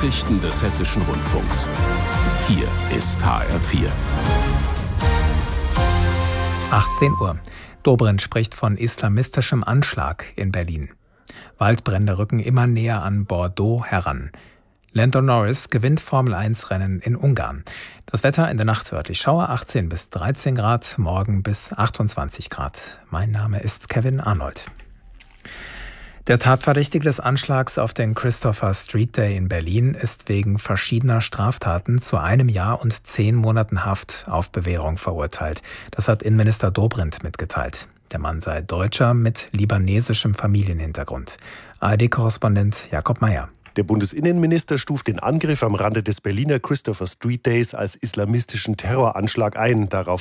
Nachrichten des Hessischen Rundfunks. Hier ist HR4. 18 Uhr. Dobrindt spricht von islamistischem Anschlag in Berlin. Waldbrände rücken immer näher an Bordeaux heran. Lando Norris gewinnt Formel-1-Rennen in Ungarn. Das Wetter in der Nacht örtlich Schauer, 18 bis 13 Grad, morgen bis 28 Grad. Mein Name ist Kevin Arnold. Der Tatverdächtige des Anschlags auf den Christopher Street Day in Berlin ist wegen verschiedener Straftaten zu 1 Jahr und 10 Monaten Haft auf Bewährung verurteilt. Das hat Innenminister Dobrindt mitgeteilt. Der Mann sei Deutscher mit libanesischem Familienhintergrund. ARD-Korrespondent Jakob Mayer. Der Bundesinnenminister stuft den Angriff am Rande des Berliner Christopher Street Days als islamistischen Terroranschlag ein. Darauf